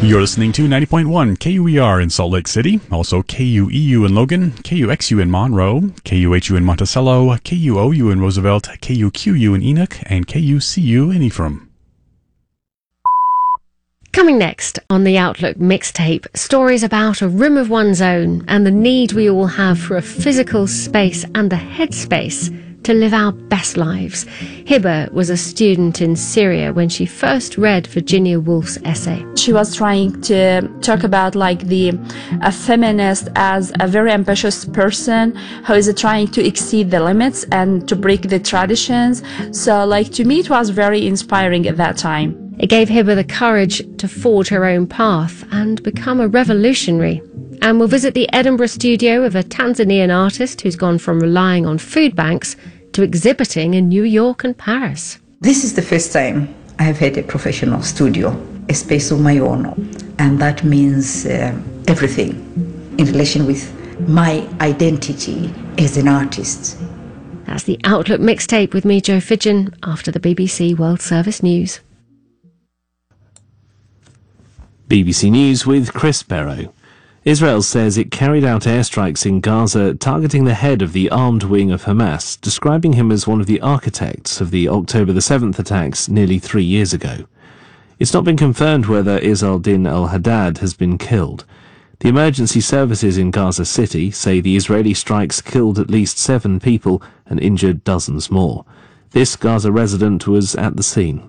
You're listening to 90.1 KUER in Salt Lake City, also KUEU in Logan, KUXU in Monroe, KUHU in Monticello, KUOU in Roosevelt, KUQU in Enoch, and KUCU in Ephraim. Coming next on the Outlook mixtape, stories about a room of one's own and the need we all have for a physical space and the headspace to live our best lives. Hibba was a student in Syria when she first read Virginia Woolf's essay. She was trying to talk about a feminist as a very ambitious person who is trying to exceed the limits and to break the traditions. So to me it was very inspiring at that time. It gave Hibba the courage to forge her own path and become a revolutionary. And we'll visit the Edinburgh studio of a Tanzanian artist who's gone from relying on food banks to exhibiting in New York and Paris. This is the first time I have had a professional studio, a space of my own, and that means everything in relation with my identity as an artist. That's the Outlook mixtape with me, Jo Fidgen, after the BBC World Service News. BBC News with Chris Barrow. Israel says it carried out airstrikes in Gaza targeting the head of the armed wing of Hamas, describing him as one of the architects of the October the 7th attacks nearly 3 years ago. It's not been confirmed whether Izz al-Din al-Haddad has been killed. The emergency services in Gaza City say the Israeli strikes killed at least 7 people and injured dozens more. This Gaza resident was at the scene.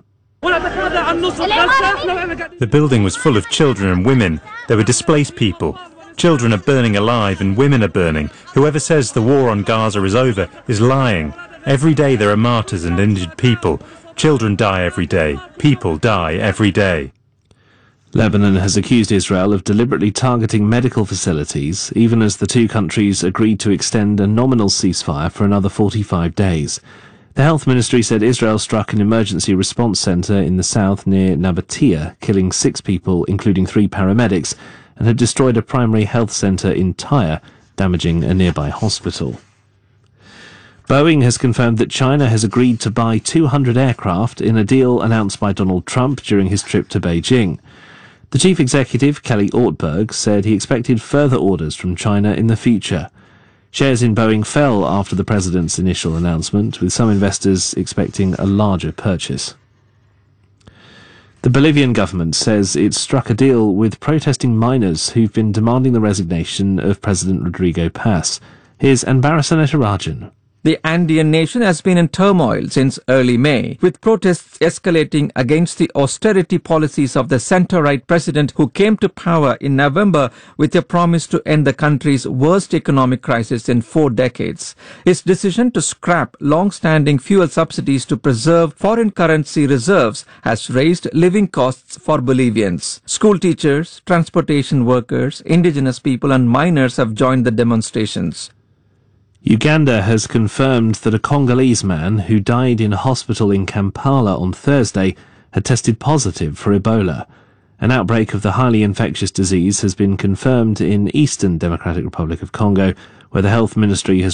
The building was full of children and women. There were displaced people. Children are burning alive and women are burning. Whoever says the war on Gaza is over is lying. Every day there are martyrs and injured people. Children die every day. People die every day. Lebanon has accused Israel of deliberately targeting medical facilities, even as the two countries agreed to extend a nominal ceasefire for another 45 days. The health ministry said Israel struck an emergency response centre in the south near Nabatea, killing 6 people, including 3 paramedics, and had destroyed a primary health centre in Tyre, damaging a nearby hospital. Boeing has confirmed that China has agreed to buy 200 aircraft in a deal announced by Donald Trump during his trip to Beijing. The chief executive, Kelly Ortberg, said he expected further orders from China in the future. Shares in Boeing fell after the president's initial announcement, with some investors expecting a larger purchase. The Bolivian government says it struck a deal with protesting miners who've been demanding the resignation of President Rodrigo Paz. Here's Anbarasan Etarajan. The Andean nation has been in turmoil since early May, with protests escalating against the austerity policies of the center-right president who came to power in November with a promise to end the country's worst economic crisis in 4 decades. His decision to scrap long-standing fuel subsidies to preserve foreign currency reserves has raised living costs for Bolivians. School teachers, transportation workers, indigenous people and miners have joined the demonstrations. Uganda has confirmed that a Congolese man who died in a hospital in Kampala on Thursday had tested positive for Ebola. An outbreak of the highly infectious disease has been confirmed in Eastern Democratic Republic of Congo, where the health ministry has